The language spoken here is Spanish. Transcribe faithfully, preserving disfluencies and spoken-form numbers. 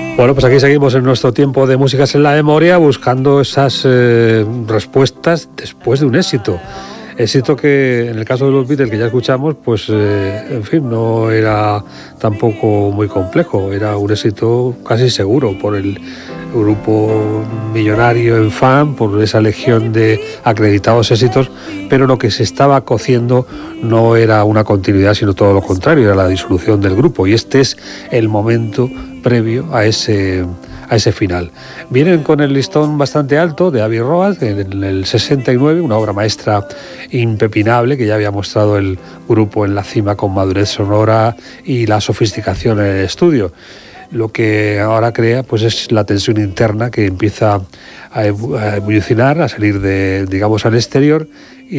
Bueno, pues aquí seguimos en nuestro tiempo de Músicas en la Memoria, buscando esas eh, respuestas después de un éxito. Éxito que, en el caso de los Beatles, que ya escuchamos, pues, eh, en fin, no era tampoco muy complejo. Era un éxito casi seguro por el grupo millonario en fan, por esa legión de acreditados éxitos, pero lo que se estaba cociendo no era una continuidad, sino todo lo contrario, era la disolución del grupo. Y este es el momento previo a ese... a ese final. Vienen con el listón bastante alto de Abbey Road en el sesenta y nueve, una obra maestra impepinable que ya había mostrado el grupo en la cima con madurez sonora y la sofisticación en el estudio. Lo que ahora crea pues es la tensión interna que empieza a evolucionar, a salir de, digamos, al exterior, y